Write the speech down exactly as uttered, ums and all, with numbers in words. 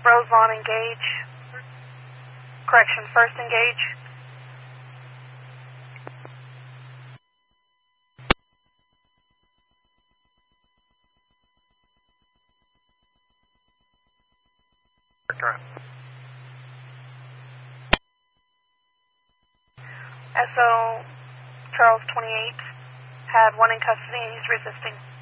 Roselawn, engage. Correction, first engage. S O Charles twenty-eight had one in custody and he's resisting.